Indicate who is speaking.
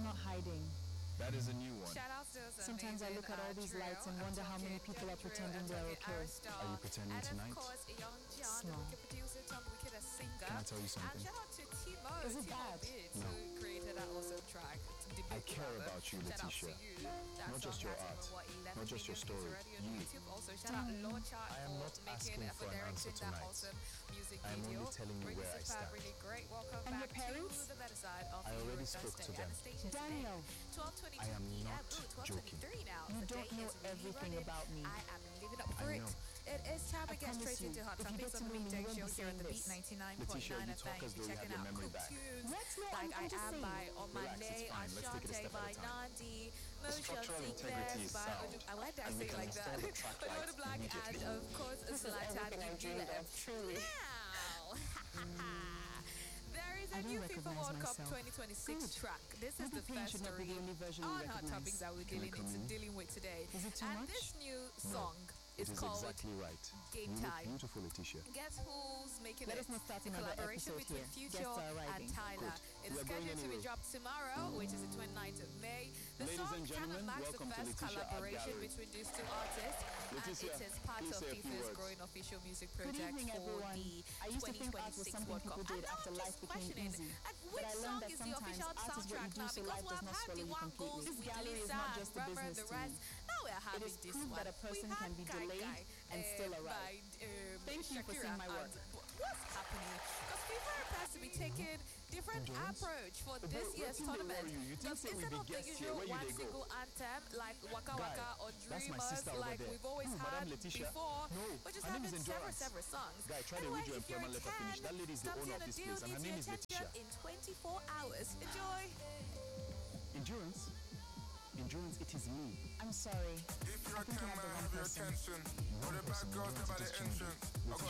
Speaker 1: not hiding.
Speaker 2: That is a new one.
Speaker 3: Shout out to us.
Speaker 1: Sometimes I look at all these lights and wonder how many people are pretending they're okay.
Speaker 2: Are you pretending tonight?
Speaker 3: And of course, Young John,
Speaker 1: No.
Speaker 3: the wicked producer, Tom, the wicked singer.
Speaker 2: Can I tell you something?
Speaker 3: And shout out to Timo.
Speaker 1: Is it
Speaker 3: Timo
Speaker 1: bad?
Speaker 3: Beard,
Speaker 2: No.
Speaker 3: who created that awesome track.
Speaker 2: I care about you,
Speaker 3: Shout out
Speaker 2: Letitia.
Speaker 3: to you. That
Speaker 2: Not just
Speaker 3: song
Speaker 2: your
Speaker 3: has
Speaker 2: art,
Speaker 3: over, 11
Speaker 2: not just your
Speaker 3: million views
Speaker 2: story,
Speaker 3: already on
Speaker 2: you.
Speaker 3: YouTube. Also, shout out Lord Chart
Speaker 2: I am not
Speaker 3: for making
Speaker 2: asking
Speaker 3: for
Speaker 2: for an answer
Speaker 3: directing that
Speaker 2: tonight.
Speaker 3: awesome music
Speaker 2: I am
Speaker 3: video.
Speaker 2: only telling you
Speaker 3: Really
Speaker 2: where I
Speaker 3: superb,
Speaker 2: stand.
Speaker 3: really great. Welcome
Speaker 1: And
Speaker 3: back
Speaker 1: your parents?
Speaker 3: to the better side of
Speaker 2: I already
Speaker 3: your
Speaker 2: spoke to
Speaker 3: Thursday.
Speaker 2: them.
Speaker 3: Anastasia
Speaker 1: Daniel,
Speaker 3: today, 12:22
Speaker 2: I am
Speaker 3: p.m.
Speaker 2: not
Speaker 3: Ooh,
Speaker 2: joking.
Speaker 3: 12:23 now.
Speaker 1: you
Speaker 3: The
Speaker 1: don't
Speaker 3: day
Speaker 1: know
Speaker 3: is really
Speaker 1: everything
Speaker 3: running.
Speaker 1: about me.
Speaker 3: I am living up for
Speaker 2: I
Speaker 3: it.
Speaker 2: know.
Speaker 3: It is time to
Speaker 1: I
Speaker 3: get
Speaker 1: promise
Speaker 3: straight
Speaker 1: you,
Speaker 3: into Hot
Speaker 1: if you
Speaker 3: Topics
Speaker 1: get
Speaker 3: on
Speaker 1: to
Speaker 3: the
Speaker 1: know me, you
Speaker 3: Weekday
Speaker 1: won't
Speaker 3: Show
Speaker 1: be
Speaker 3: here on the
Speaker 1: saying
Speaker 3: Beat
Speaker 1: this.
Speaker 3: 99.9
Speaker 2: Letitia, you
Speaker 3: FM.
Speaker 2: talk as though you
Speaker 3: Checking
Speaker 2: have your
Speaker 3: out
Speaker 2: memory
Speaker 3: cool
Speaker 2: back.
Speaker 3: tunes
Speaker 1: Let's know,
Speaker 3: like
Speaker 1: I'm
Speaker 3: I
Speaker 1: just
Speaker 3: Am
Speaker 1: saying.
Speaker 3: by
Speaker 2: Relax,
Speaker 3: Omane,
Speaker 2: it's fine. Let's take it a
Speaker 3: Ashante
Speaker 2: step
Speaker 3: by
Speaker 2: at a time.
Speaker 3: Nandi,
Speaker 2: Structural
Speaker 3: Motion
Speaker 2: integrity is
Speaker 3: Sickness by
Speaker 2: sound.
Speaker 3: Why did I
Speaker 2: And we
Speaker 3: say it
Speaker 2: can
Speaker 3: like that?
Speaker 2: install the track
Speaker 3: Odo
Speaker 2: light
Speaker 3: the Black and
Speaker 2: immediately.
Speaker 3: of course
Speaker 1: This is
Speaker 3: Zlatan
Speaker 1: everything I dreamed
Speaker 3: Ibrahimovic.
Speaker 1: of, truly.
Speaker 3: Now, there is
Speaker 1: I
Speaker 3: a
Speaker 1: don't
Speaker 3: new FIFA
Speaker 1: recognize
Speaker 3: World Cup
Speaker 1: myself.
Speaker 3: 2026
Speaker 1: Good.
Speaker 3: track. This is
Speaker 1: Maybe
Speaker 3: the
Speaker 1: pain
Speaker 3: first
Speaker 1: should not be
Speaker 3: story
Speaker 1: the only version
Speaker 3: on
Speaker 1: we
Speaker 3: Hot
Speaker 1: recognize.
Speaker 3: Topics that we're
Speaker 2: Can I come in?
Speaker 3: dealing with today.
Speaker 1: Is it too
Speaker 3: And
Speaker 1: much?
Speaker 3: this new song
Speaker 2: It
Speaker 3: is
Speaker 2: is
Speaker 3: called
Speaker 2: exactly right.
Speaker 3: Game
Speaker 2: You look
Speaker 3: Time.
Speaker 2: beautiful, Letitia.
Speaker 3: Guess who's making
Speaker 1: Let
Speaker 3: it?
Speaker 1: us not start
Speaker 3: The
Speaker 1: another
Speaker 3: collaboration
Speaker 1: episode
Speaker 3: between
Speaker 1: here.
Speaker 3: Future
Speaker 1: Guests are
Speaker 3: and
Speaker 1: arriving.
Speaker 3: Tyler.
Speaker 2: Good.
Speaker 3: It
Speaker 2: We
Speaker 3: is
Speaker 2: are going
Speaker 3: scheduled to be
Speaker 2: anyway.
Speaker 3: dropped tomorrow, which is the 29th of May. The
Speaker 2: Ladies
Speaker 3: song
Speaker 2: and
Speaker 3: kind of
Speaker 2: gentlemen,
Speaker 3: marks the
Speaker 2: welcome to
Speaker 3: first
Speaker 2: Letitia Art
Speaker 3: collaboration
Speaker 2: Gallery.
Speaker 3: between these two artists,
Speaker 2: Letitia,
Speaker 3: and it is part
Speaker 2: please
Speaker 3: of
Speaker 2: say a few
Speaker 3: FIFA's
Speaker 2: words.
Speaker 3: growing official music
Speaker 1: Good
Speaker 3: project
Speaker 1: evening,
Speaker 3: for
Speaker 1: everyone.
Speaker 3: the
Speaker 1: I used to think art was
Speaker 3: 2026
Speaker 1: something
Speaker 3: World Cup.
Speaker 1: people did
Speaker 3: I'm
Speaker 1: after
Speaker 3: not
Speaker 1: life
Speaker 3: just
Speaker 1: became
Speaker 3: questioning,
Speaker 1: easy.
Speaker 3: and
Speaker 1: But
Speaker 3: which
Speaker 1: I learned
Speaker 3: song
Speaker 1: that
Speaker 3: is the
Speaker 1: sometimes
Speaker 3: official
Speaker 1: art is what you
Speaker 3: soundtrack
Speaker 1: do
Speaker 3: now?
Speaker 1: so
Speaker 3: Because
Speaker 1: life
Speaker 3: we
Speaker 1: does
Speaker 3: have
Speaker 1: not
Speaker 3: had
Speaker 1: swallow
Speaker 3: the
Speaker 1: you
Speaker 3: one
Speaker 1: completely.
Speaker 3: goes
Speaker 1: This
Speaker 3: with
Speaker 1: gallery is
Speaker 3: Lisa
Speaker 1: not
Speaker 3: and
Speaker 1: just a
Speaker 3: Rubber and
Speaker 1: business
Speaker 3: the
Speaker 1: to me.
Speaker 3: rest. Now we're
Speaker 1: It
Speaker 3: having
Speaker 1: is
Speaker 3: this
Speaker 1: proof
Speaker 3: one.
Speaker 1: that a person
Speaker 3: We
Speaker 1: can
Speaker 3: had
Speaker 1: be
Speaker 3: Kai
Speaker 1: delayed
Speaker 3: Kai,
Speaker 1: and still arrive.
Speaker 3: by,
Speaker 1: Thank you for
Speaker 3: Shakira
Speaker 1: seeing my
Speaker 3: and-
Speaker 1: work.
Speaker 3: What's happening? Because FIFA appears to be taking different
Speaker 2: Endurance?
Speaker 3: approach for this
Speaker 2: Bro,
Speaker 3: year's
Speaker 2: wetin dey
Speaker 3: tournament.
Speaker 2: worry you? You think
Speaker 3: Because
Speaker 2: say we
Speaker 3: instead
Speaker 2: be
Speaker 3: of the
Speaker 2: guests here,
Speaker 3: usual
Speaker 2: where you
Speaker 3: one
Speaker 2: dey go?
Speaker 3: single anthem like Waka
Speaker 2: Guy,
Speaker 3: Waka or
Speaker 2: that's my
Speaker 3: Dreamers,
Speaker 2: sister over
Speaker 3: like
Speaker 2: there.
Speaker 3: we've always
Speaker 2: Madam
Speaker 3: had
Speaker 2: Letitia.
Speaker 3: before,
Speaker 2: No,
Speaker 3: we're just
Speaker 2: her name is
Speaker 3: having
Speaker 2: Endurance.
Speaker 3: several songs.
Speaker 2: Guy, try to
Speaker 3: Anyway,
Speaker 2: read your
Speaker 3: if you're
Speaker 2: employment
Speaker 3: in
Speaker 2: letter finish. That lady is the
Speaker 3: something
Speaker 2: owner of
Speaker 3: a
Speaker 2: this
Speaker 3: deal
Speaker 2: place, and her
Speaker 3: needs
Speaker 2: name
Speaker 3: your
Speaker 2: is
Speaker 3: attention
Speaker 2: Letitia.
Speaker 3: in 24 hours. Enjoy.
Speaker 2: Endurance? Endurance, it is me.
Speaker 1: I'm sorry.
Speaker 4: If you're
Speaker 1: I
Speaker 4: a
Speaker 1: think I
Speaker 4: 10
Speaker 1: have the
Speaker 4: man,
Speaker 1: wrong
Speaker 4: have your
Speaker 1: person.
Speaker 4: attention. All the bad girls, they're by the entrance. I got